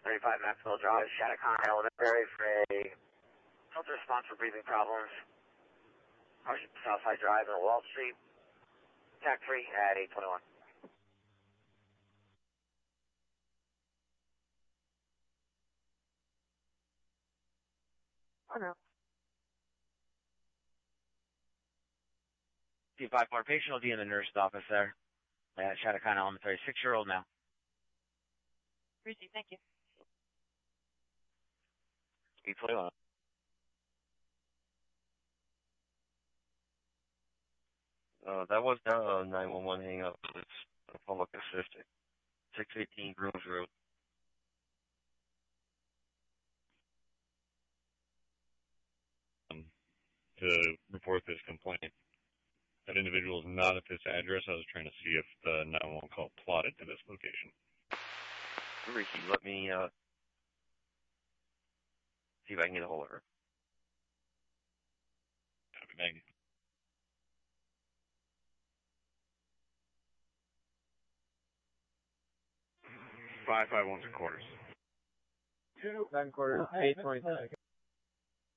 35 Maxwell Drive, Shattuck Element Berry for a filter response for breathing problems. Southside Drive and Wall Street. TAC 3 at 821. Oh no. D5 more patient will be in the nurse office there. Shattuck Elementary, 6-year-old now. Receive, thank you. 821. That was not a 911 hang up. It's a public assistant. 618 Grooms Road. To report this complaint. That individual is not at this address. I was trying to see if the 911 call plotted to this location. Ricky, let me see if I can get a hold of her. Copy, Meg. Five 1 quarters. 2 9 quarters, 826.